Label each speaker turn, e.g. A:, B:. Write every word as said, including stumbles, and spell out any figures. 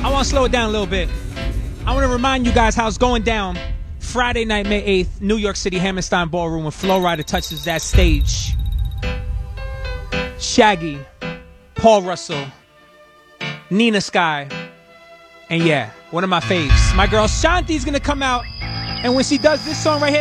A: I want to slow it down a little bit. I want to remind you guys how it's going down Friday night, May eighth, New York City, Hammerstein Ballroom, when Flo Rida touches that stage. Shaggy, Paul Russell, Nina Sky, and yeah, one of my faves. My girl Shanti's going to come out, and when she does this song right here,